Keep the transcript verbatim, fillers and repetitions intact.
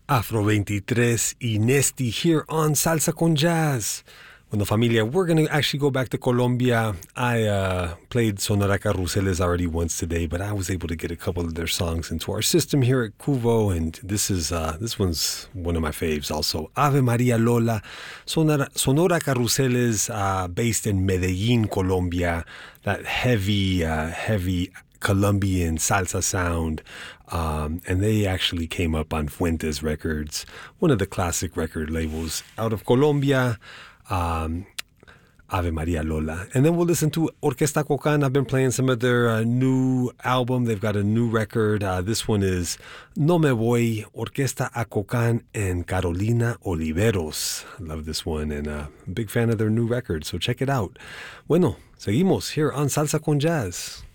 Afro veintitrés y Nesty here on Salsa con Jazz. Bueno, familia, we're going to actually go back to Colombia. I uh, played Sonora Carruseles already once today, but I was able to get a couple of their songs into our system here at Cuvo, and this is uh, this one's one of my faves also. Ave Maria Lola, Sonora, Sonora Carruseles, uh, based in Medellin, Colombia. That heavy, uh, heavy Colombian salsa sound. Um, and they actually came up on Fuentes Records, one of the classic record labels out of Colombia. Um, Ave Maria Lola. And then we'll listen to Orquesta Cocan. I've been playing some of their uh, new album. They've got a new record. Uh, this one is No Me Voy, Orquesta a Cocan and Carolina Oliveros. I love this one, and uh, I'm a big fan of their new record, so check it out. Bueno, seguimos here on Salsa con Jazz.